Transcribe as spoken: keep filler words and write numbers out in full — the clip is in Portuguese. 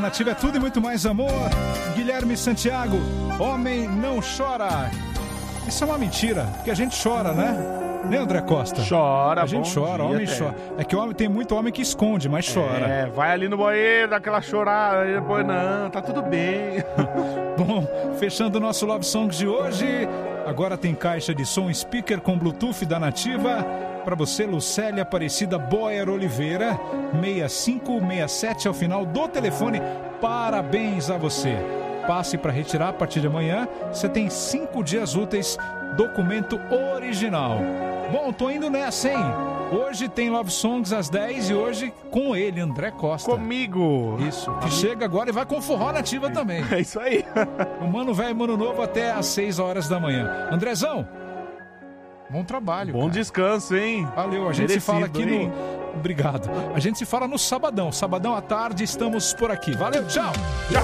Nativa é tudo e muito mais amor. Guilherme Santiago, homem não chora. Isso é uma mentira, porque a gente chora, né? Né, André Costa? Chora, A gente bom chora, dia, homem até. chora. É que homem, tem muito homem que esconde, mas chora. É, vai ali no banheiro, dá aquela chorada, e depois não, tá tudo bem. Bom, fechando o nosso Love Songs de hoje, agora tem caixa de som speaker com Bluetooth da Nativa. Para você, Lucélia Aparecida Boyer Oliveira, seis cinco seis sete ao final do telefone. Parabéns a você. Passe para retirar a partir de amanhã. Você tem cinco dias úteis, documento original. Bom, tô indo nessa, hein? Hoje tem Love Songs às dez e hoje com ele, André Costa. Comigo. Isso, que chega agora e vai com forró Nativa também. É isso aí. O Mano Velho e Mano Novo até às seis horas da manhã. Andrezão, bom trabalho. Bom cara. descanso, hein? Valeu, a gente Merecido, se fala aqui hein? no... Obrigado. A gente se fala no sabadão. Sabadão à tarde, estamos por aqui. Valeu, tchau. Tchau.